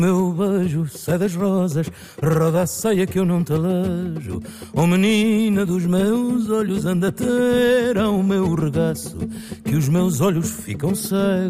Meu beijo sai das rosas, roda a saia que eu não te alejo. Oh menina dos meus olhos, anda a ter ao meu regaço, que os meus olhos ficam cegos.